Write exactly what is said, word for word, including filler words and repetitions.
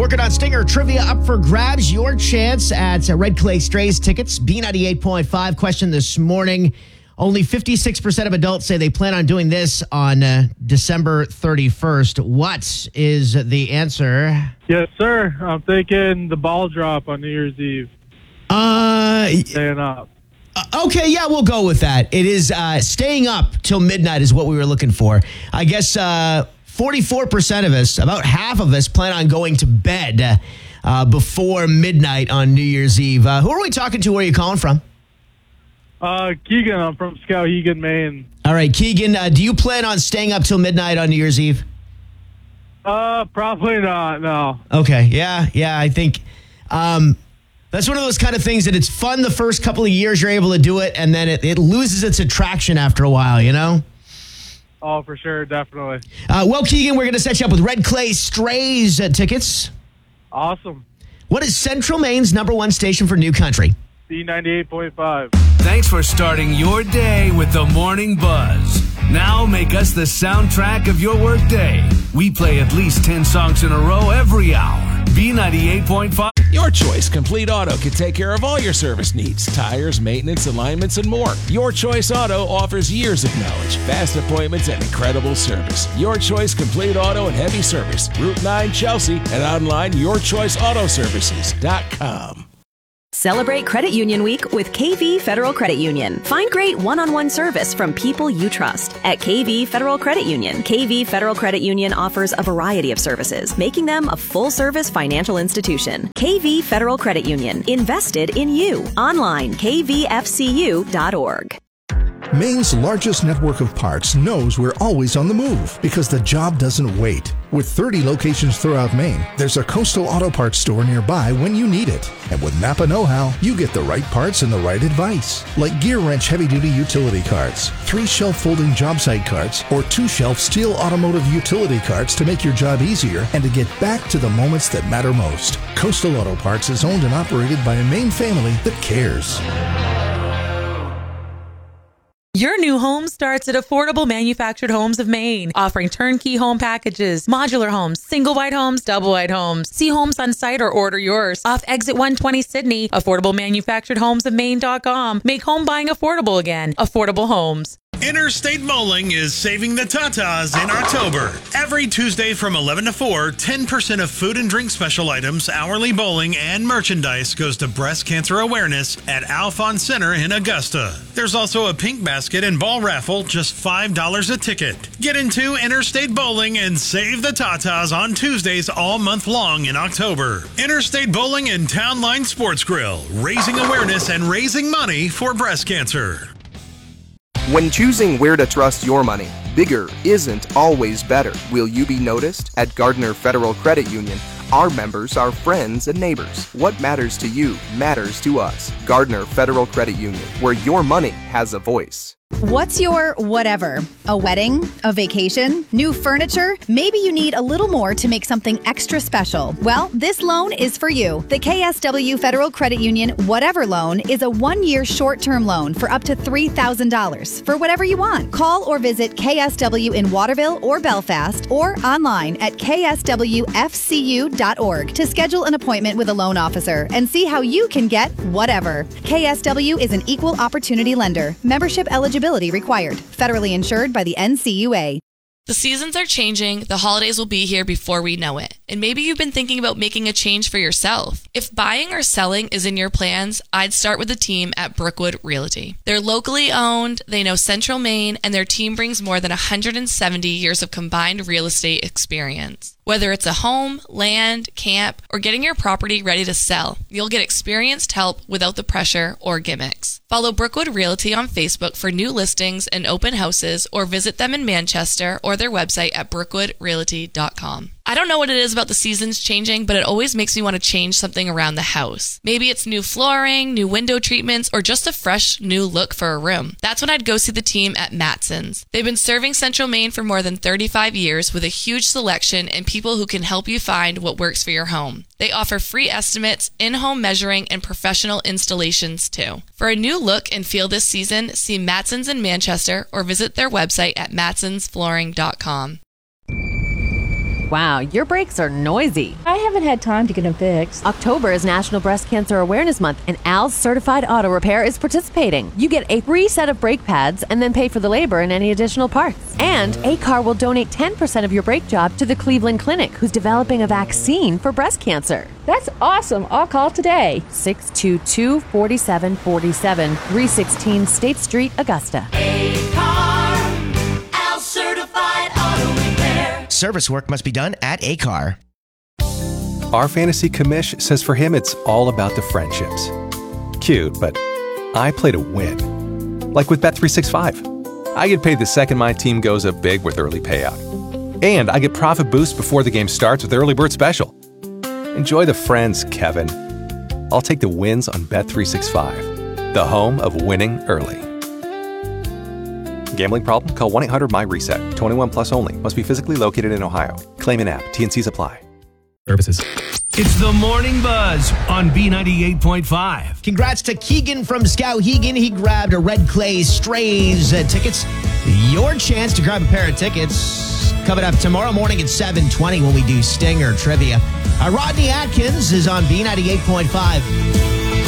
working on Stinger Trivia up for grabs. Your chance at Red Clay Strays tickets. B ninety-eight point five question this morning. Only fifty-six percent of adults say they plan on doing this on uh, December thirty-first. What is the answer? Yes, sir. I'm thinking the ball drop on New Year's Eve. Uh, Staying up. Uh, okay, yeah, we'll go with that. It is uh, staying up till midnight is what we were looking for. I guess uh, forty-four percent of us, about half of us, plan on going to bed uh, before midnight on New Year's Eve. Uh, who are we talking to? Where are you calling from? Uh, Keegan, I'm from Skowhegan, Maine. All right, Keegan, uh, do you plan on staying up till midnight on New Year's Eve? Uh, probably not, no. Okay, yeah, yeah, I think... Um, That's one of those kind of things that it's fun the first couple of years you're able to do it, and then it, it loses its attraction after a while, you know? Oh, for sure, definitely. Uh, well, Keegan, we're going to set you up with Red Clay Strays uh, tickets. Awesome. What is Central Maine's number one station for New Country? B ninety-eight point five. Thanks for starting your day with the Morning Buzz. Now make us the soundtrack of your workday. We play at least ten songs in a row every hour. B ninety-eight point five. Your Choice Complete Auto can take care of all your service needs. Tires, maintenance, alignments, and more. Your Choice Auto offers years of knowledge, fast appointments, and incredible service. Your Choice Complete Auto and Heavy Service. Route nine Chelsea and online your choice auto services dot com. Celebrate Credit Union Week with K V Federal Credit Union. Find great one-on-one service from people you trust. At K V Federal Credit Union, K V Federal Credit Union offers a variety of services, making them a full-service financial institution. K V Federal Credit Union, invested in you. Online, k v f c u dot org. Maine's largest network of parts knows we're always on the move because the job doesn't wait. With thirty locations throughout Maine, there's a Coastal Auto Parts store nearby when you need it. And with Napa Know-How, you get the right parts and the right advice. Like Gear Wrench heavy-duty utility carts, three shelf folding job site carts, or two shelf steel automotive utility carts to make your job easier and to get back to the moments that matter most. Coastal Auto Parts is owned and operated by a Maine family that cares. Your new home starts at Affordable Manufactured Homes of Maine, offering turnkey home packages, modular homes, single wide homes, double wide homes. See homes on site or order yours. Off Exit one twenty Sydney, affordable manufactured homes of maine dot com. Make home buying affordable again. Affordable Homes. Interstate Bowling is saving the tatas in October. Every Tuesday from eleven to four, ten percent of food and drink special items, hourly bowling, and merchandise goes to breast cancer awareness at Alphonse Center in Augusta. There's also a pink basket and ball raffle, just five dollars a ticket. Get into Interstate Bowling and save the tatas on Tuesdays all month long in October. Interstate Bowling and Town Line Sports Grill, raising awareness and raising money for breast cancer. When choosing where to trust your money, bigger isn't always better. Will you be noticed? At Gardner Federal Credit Union, our members are friends and neighbors. What matters to you matters to us. Gardner Federal Credit Union, where your money has a voice. What's your whatever? A wedding? A vacation? New furniture? Maybe you need a little more to make something extra special. Well, this loan is for you. The K S W Federal Credit Union Whatever Loan is a one-year short-term loan for up to three thousand dollars for whatever you want. Call or visit K S W in Waterville or Belfast or online at k s w f c u dot org to schedule an appointment with a loan officer and see how you can get whatever. K S W is an equal opportunity lender. Membership eligibility required. Federally insured by the N C U A. The seasons are changing, the holidays will be here before we know it, and maybe you've been thinking about making a change for yourself. If buying or selling is in your plans, I'd start with the team at Brookwood Realty. They're locally owned, they know Central Maine, and their team brings more than one hundred seventy years of combined real estate experience. Whether it's a home, land, camp, or getting your property ready to sell, you'll get experienced help without the pressure or gimmicks. Follow Brookwood Realty on Facebook for new listings and open houses, or visit them in Manchester or their website at brookwood realty dot com. I don't know what it is about the seasons changing, but it always makes me want to change something around the house. Maybe it's new flooring, new window treatments, or just a fresh new look for a room. That's when I'd go see the team at Matson's. They've been serving Central Maine for more than thirty-five years with a huge selection and people who can help you find what works for your home. They offer free estimates, in-home measuring, and professional installations too. For a new look and feel this season, see Matson's in Manchester or visit their website at matsons flooring dot com. Wow, your brakes are noisy. I haven't had time to get them fixed. October is National Breast Cancer Awareness Month, and Al's Certified Auto Repair is participating. You get a free set of brake pads and then pay for the labor and any additional parts. And A C A R will donate ten percent of your brake job to the Cleveland Clinic, who's developing a vaccine for breast cancer. That's awesome. I'll call today. six two two, four seven four seven, three sixteen State Street, Augusta. A C A R, Al Certified Auto Repair. Service work must be done at A C A R. Our fantasy commish says for him it's all about the friendships. Cute, but I play to win. Like with Bet three sixty-five. I get paid the second my team goes up big with early payout. And I get profit boost before the game starts with Early Bird Special. Enjoy the friends, Kevin. I'll take the wins on Bet three sixty-five, the home of winning early. Gambling problem? Call one eight hundred my reset. twenty-one plus only. Must be physically located in Ohio. Claim in app. T N Cs apply. Services. It's the Morning Buzz on B ninety-eight point five. Congrats to Keegan from Skowhegan. He grabbed a Red Clay Strays uh, tickets. Your chance to grab a pair of tickets coming up tomorrow morning at seven twenty when we do Stinger Trivia. Uh, Rodney Atkins is on B ninety-eight point five.